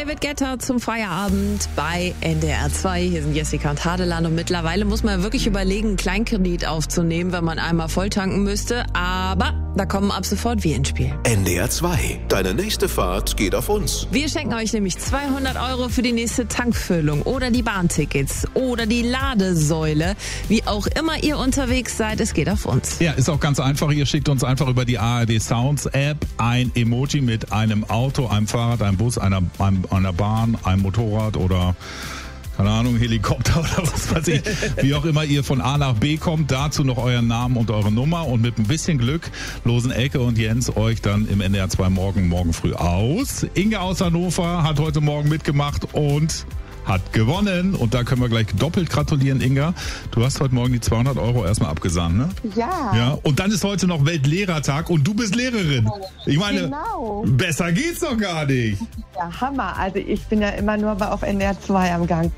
David Guetta zum Feierabend bei NDR 2. Hier sind Jessica und Hadeland und mittlerweile muss man wirklich überlegen, einen Kleinkredit aufzunehmen, wenn man einmal volltanken müsste. Aber da kommen ab sofort wir ins Spiel. NDR 2. Deine nächste Fahrt geht auf uns. Wir schenken euch nämlich 200 € für die nächste Tankfüllung oder die Bahntickets oder die Ladesäule. Wie auch immer ihr unterwegs seid, es geht auf uns. Ja, ist auch ganz einfach. Ihr schickt uns einfach über die ARD Sounds App ein Emoji mit einem Auto, einem Fahrrad, einem Bus, einer Bahn, einem Motorrad oder keine Ahnung, Helikopter oder was weiß ich. Wie auch immer ihr von A nach B kommt, dazu noch euren Namen und eure Nummer und mit ein bisschen Glück losen Elke und Jens euch dann im NDR 2 morgen früh aus. Inge aus Hannover hat heute Morgen mitgemacht und hat gewonnen. Und da können wir gleich doppelt gratulieren, Inga. Du hast heute Morgen die 200 € erstmal abgesahnt, ne? Ja. Und dann ist heute noch Weltlehrertag und du bist Lehrerin. Ich meine, Genau. besser geht's doch gar nicht. Ja, Hammer. Also ich bin ja immer nur auf NDR 2 am Gang.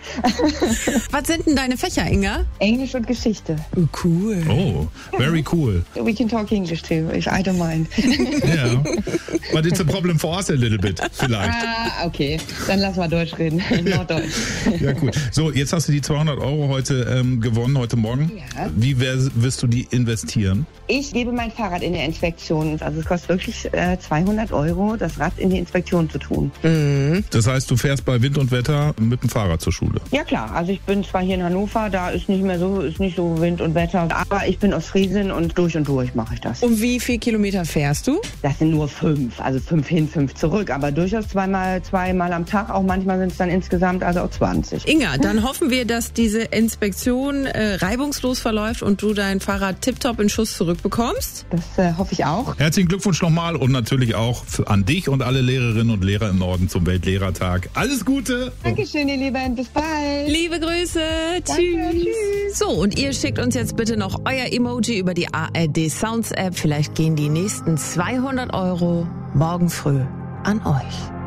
Was sind denn deine Fächer, Inga? Englisch und Geschichte. Cool. Oh, very cool. We can talk English too, if I don't mind. Yeah. But it's a problem for us a little bit, vielleicht. Okay. Dann lass mal Deutsch reden. Norddeutsch. Ja, cool. So, jetzt hast du die 200 € heute gewonnen, heute Morgen. Ja. Wie wirst du die investieren? Ich gebe mein Fahrrad in die Inspektion. Also es kostet wirklich 200 €, das Rad in die Inspektion zu tun. Das heißt, du fährst bei Wind und Wetter mit dem Fahrrad zur Schule? Ja klar, also ich bin zwar hier in Hannover, da ist nicht so Wind und Wetter, aber ich bin aus Friesen und durch mache ich das. Und wie viel Kilometer fährst du? Das sind nur 5, also 5 hin, 5 zurück, aber durchaus zweimal am Tag, auch manchmal sind es dann insgesamt also auch 20. Inga, dann hoffen wir, dass diese Inspektion reibungslos verläuft und du dein Fahrrad tipptopp in Schuss zurückbekommst. Das hoffe ich auch. Herzlichen Glückwunsch nochmal und natürlich auch an dich und alle Lehrerinnen und Lehrer im Norden zum Weltlehrertag. Alles Gute! Dankeschön, ihr Lieben, bis bald. Liebe Grüße, Danke, tschüss. So, und ihr schickt uns jetzt bitte noch euer Emoji über die ARD Sounds App. Vielleicht gehen die nächsten 200 € morgen früh an euch.